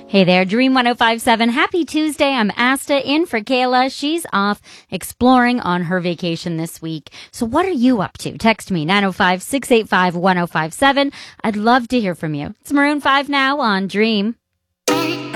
Hey there, Dream 1057. Happy Tuesday. I'm Asta in for Kayla. She's off exploring on her vacation this week. So what are you up to? Text me 905-685-1057. I'd love to hear from you. It's Maroon 5 now on Dream.